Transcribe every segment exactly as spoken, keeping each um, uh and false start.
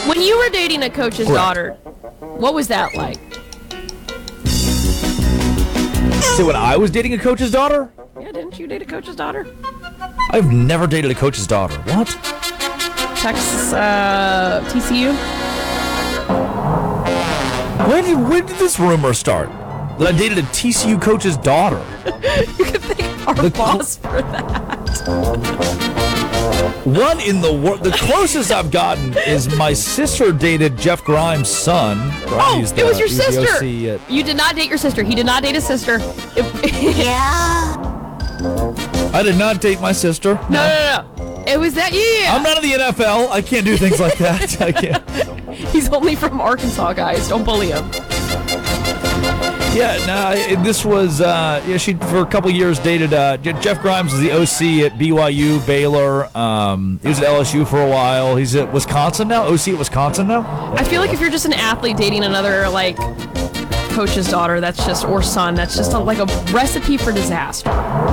When you were dating a coach's Correct. daughter, what was that like? So when I was dating a coach's daughter? Yeah, didn't you date a coach's daughter? I've never dated a coach's daughter. What? Texas, uh, T C U? When did, when did this rumor start? That I dated a T C U coach's daughter? You could thank our The- boss for that. What in the world? The closest I've gotten is my sister dated Jeff Grimes' son. Oh, He's it the- was your he's the sister. O C at- You did not date your sister. He did not date his sister. It- Yeah. I did not date my sister. no, no, no, no. It was that, yeah. I'm not in the N F L. I can't do things like that. I can't. He's only from Arkansas, guys. Don't bully him. Yeah, no, this was, uh, yeah, she, for a couple years, dated, uh, Je- Jeff Grimes was the O C at B Y U, Baylor. Um, he was at L S U for a while. He's at Wisconsin now, O C at Wisconsin now. I feel like if you're just an athlete dating another, like, coach's daughter, that's just, or son, that's just a, like a recipe for disaster.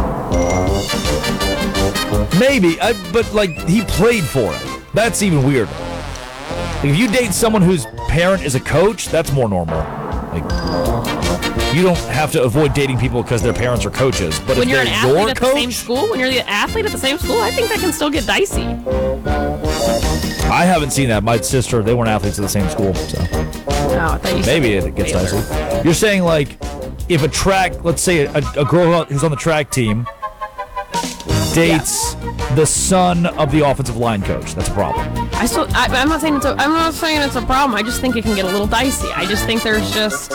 Maybe, I, but, like, he played for it. That's even weirder. Like, if you date someone whose parent is a coach, that's more normal. Like, you don't have to avoid dating people because their parents are coaches. But When if you're an they're athlete your at coach, the same school, when you're the athlete at the same school, I think that can still get dicey. I haven't seen that. My sister, they weren't athletes at the same school, so No, I thought you said maybe it gets Baylor. dicey. You're saying, like, if a track, let's say a, a girl who's on the track team dates the son of the offensive line coach, that's a problem. I still, I, I'm not saying it's a, I'm not saying it's a problem. I just think it can get a little dicey. I just think there's just,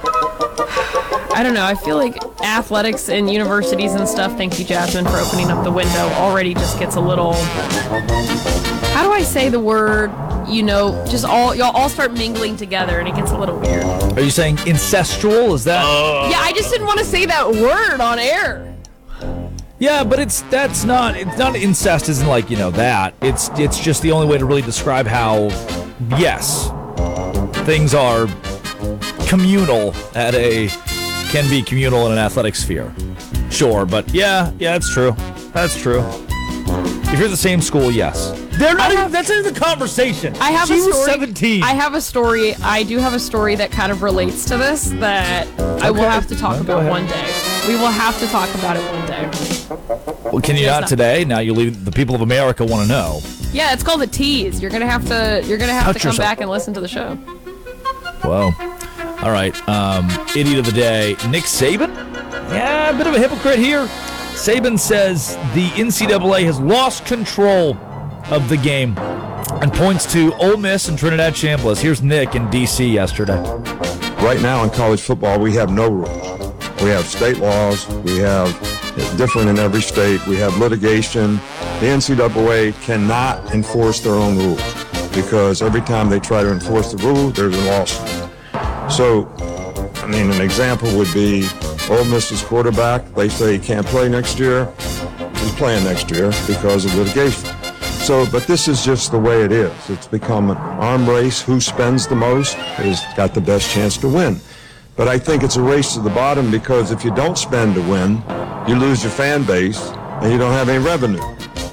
I don't know. I feel like athletics and universities and stuff. Thank you, Jasmine, for opening up the window. Already just gets a little. How do I say the word? You know, just all y'all all start mingling together, and it gets a little weird. Are you saying incestual? Is that? Yeah, I just didn't want to say that word on air. Yeah, but it's that's not it's not incest isn't like, you know, that. It's it's just the only way to really describe how, yes, things are communal at a can be communal in an athletic sphere. Sure, but yeah, yeah, that's true. That's true. If you're the same school, yes. They're not even, that's in the conversation. I have she a story. was seventeen. I have a story. I do have a story that kind of relates to this that I will Okay. have to talk No, go about ahead. one day. We will have to talk about it one day. Well, can you Yes, not no. today? Now you leave the people of America want to know. Yeah, it's called a tease. You're gonna have to. You're gonna have Touch to come yourself. back and listen to the show. Whoa. All right. Um, idiot of the day, Nick Saban? Yeah, a bit of a hypocrite here. Saban says the N C double A has lost control of the game and points to Ole Miss and Trinidad Chambliss. Here's Nick in D C yesterday. Right now in college football, we have no rules. We have state laws. We have, it's different in every state. We have litigation. The N C double A cannot enforce their own rules because every time they try to enforce the rule, there's a lawsuit. So, I mean, an example would be Ole Miss's quarterback. They say he can't play next year. He's playing next year because of litigation. So, but this is just the way it is. It's become an arm race. Who spends the most has got the best chance to win. But I think it's a race to the bottom because if you don't spend to win, you lose your fan base and you don't have any revenue.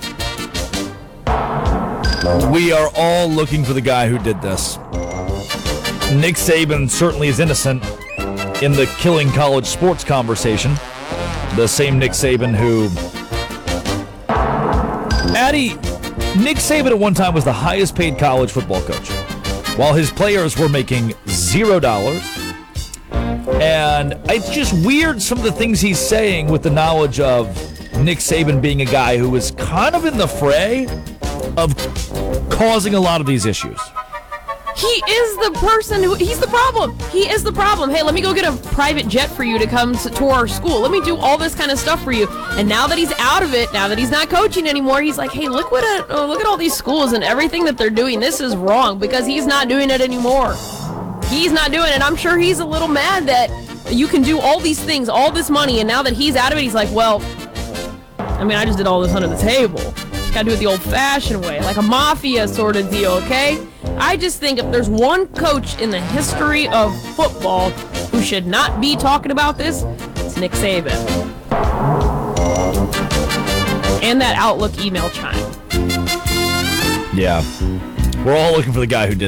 We are all looking for the guy who did this. Nick Saban certainly is innocent in the killing college sports conversation. The same Nick Saban who... Addie, Nick Saban at one time was the highest paid college football coach, while his players were making zero dollars. And it's just weird some of the things he's saying with the knowledge of Nick Saban being a guy who was kind of in the fray of causing a lot of these issues. He is the person who, he's the problem. He is the problem. Hey, let me go get a private jet for you to come to, to our school. Let me do all this kind of stuff for you. And now that he's out of it, now that he's not coaching anymore, he's like, hey, look what a, oh, look at all these schools and everything that they're doing. This is wrong because he's not doing it anymore. He's not doing it. I'm sure he's a little mad that you can do all these things, all this money, and now that he's out of it, he's like, well, I mean, I just did all this under the table. Just gotta do it the old-fashioned way, like a mafia sort of deal, okay? I just think if there's one coach in the history of football who should not be talking about this, it's Nick Saban. And that Outlook email chime. Yeah. We're all looking for the guy who did